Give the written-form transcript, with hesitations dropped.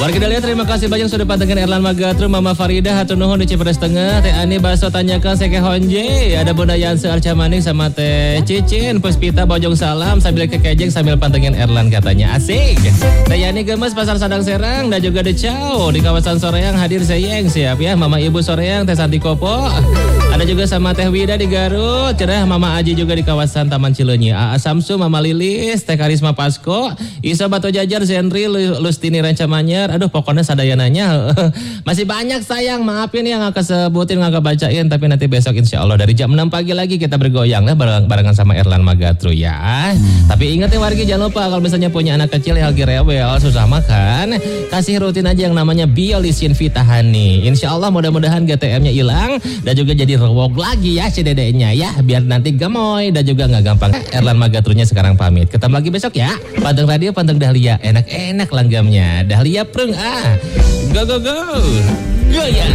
Warga Dahlia terima kasih banyak sudah pantengin Erlan Magatru, Mama Farida, hatur nuhun di Cipedes Tengah, Teh Ani Baso tanyakan Seke Honje, ada Bunda Yanse Arca Maning sama Teh Cicin, Puspita Bojong Salam sambil kekejeng sambil pantengin Erlan katanya asik. Teh Yani Gemes Pasar Sadang Serang dan juga Decau di kawasan Soreang hadir Seyeng siap ya, Mama Ibu Soreang Teh Santi Kopo. Ada juga sama Teh Wida di Garut, cerah Mama Aji juga di kawasan Taman Cileunyi, Aa Samsu, Mama Lilis, Teh Karisma Pasko, Isa Batu Jajar, Zenri, Lustini Rancamanyar. Aduh pokoknya sadayananya masih banyak sayang, maafin yang gak kesebutin, gak kebacain, tapi nanti besok insya Allah dari jam 6 pagi lagi kita bergoyang lah barengan sama Erlan Magatru ya. Tapi ingat ya wargi, jangan lupa kalau misalnya punya anak kecil yang lagi rewel, susah makan, kasih rutin aja yang namanya Biolisin Vitahani. Insya Allah mudah-mudahan GTM-nya hilang dan juga jadi rewog lagi ya si dedeknya ya, biar nanti gemoy dan juga gak gampang. Erlan Magatrunya sekarang pamit, ketemu lagi besok ya. Panteng radio, panteng Dahlia, enak-enak langgamnya. Dahlia Prung, go go go, goyang.